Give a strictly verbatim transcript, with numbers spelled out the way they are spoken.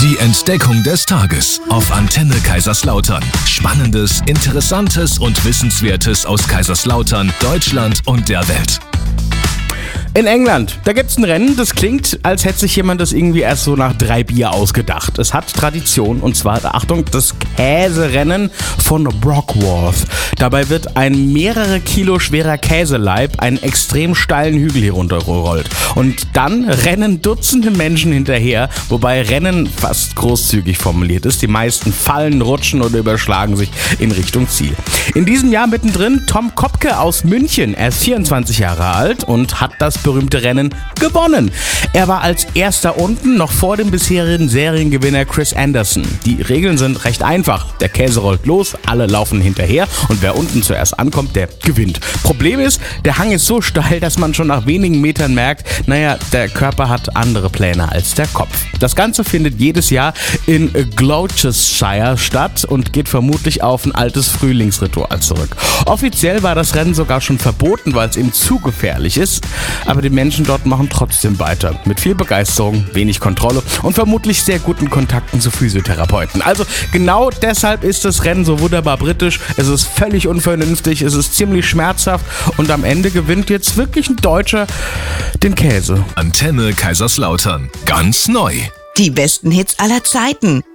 Die Entdeckung des Tages auf Antenne Kaiserslautern. Spannendes, Interessantes und Wissenswertes aus Kaiserslautern, Deutschland und der Welt. In England, da gibt's ein Rennen, das klingt, als hätte sich jemand das irgendwie erst so nach drei Bier ausgedacht. Es hat Tradition und zwar, Achtung, das Käserennen von Brockworth. Dabei wird ein mehrere Kilo schwerer Käseleib einen extrem steilen Hügel heruntergerollt. Und dann rennen Dutzende Menschen hinterher, wobei Rennen fast großzügig formuliert ist. Die meisten fallen, rutschen oder überschlagen sich in Richtung Ziel. In diesem Jahr mittendrin Tom Kopke aus München. Er ist vierundzwanzig Jahre alt und hat das berühmte Rennen gewonnen. Er war als erster unten, noch vor dem bisherigen Seriengewinner Chris Anderson. Die Regeln sind recht einfach. Der Käse rollt los, alle laufen hinterher und wer unten zuerst ankommt, der gewinnt. Problem ist, der Hang ist so steil, dass man schon nach wenigen Metern merkt, naja, der Körper hat andere Pläne als der Kopf. Das Ganze findet jedes Jahr in Gloucestershire statt und geht vermutlich auf ein altes Frühlingsritual zurück. Offiziell war das Rennen sogar schon verboten, weil es ihm zu gefährlich ist. Aber die Menschen dort machen trotzdem weiter. Mit viel Begeisterung, wenig Kontrolle und vermutlich sehr guten Kontakten zu Physiotherapeuten. Also genau deshalb ist das Rennen so wunderbar britisch. Es ist völlig unvernünftig, es ist ziemlich schmerzhaft und am Ende gewinnt jetzt wirklich ein Deutscher den Käse. Antenne Kaiserslautern. Ganz neu. Die besten Hits aller Zeiten.